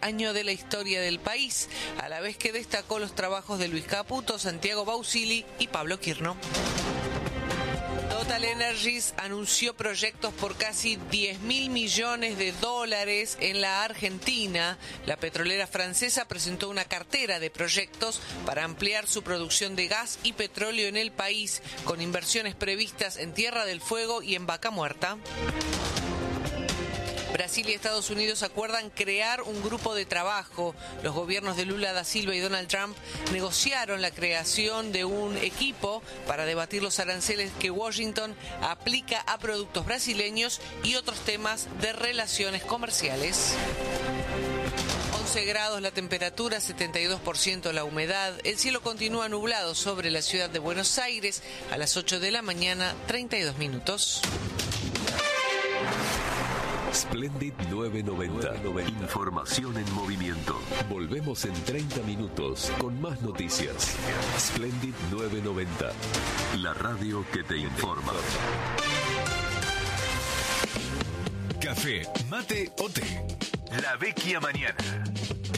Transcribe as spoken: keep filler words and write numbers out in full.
año de la historia del país, a la vez que destacó los trabajos de Luis Caputo, Santiago Bausili y Pablo Quirno. Total Energies anunció proyectos por casi diez mil millones de dólares en la Argentina. La petrolera francesa presentó una cartera de proyectos para ampliar su producción de gas y petróleo en el país, con inversiones previstas en Tierra del Fuego y en Vaca Muerta. Brasil y Estados Unidos acuerdan crear un grupo de trabajo. Los gobiernos de Lula da Silva y Donald Trump negociaron la creación de un equipo para debatir los aranceles que Washington aplica a productos brasileños y otros temas de relaciones comerciales. once grados la temperatura, setenta y dos por ciento la humedad. El cielo continúa nublado sobre la ciudad de Buenos Aires. A las ocho de la mañana, treinta y dos minutos. Splendid novecientos noventa. Información en movimiento. Volvemos en treinta minutos con más noticias. Splendid novecientos noventa. La radio que te informa. Café, mate o té. La Vecchia Mañana.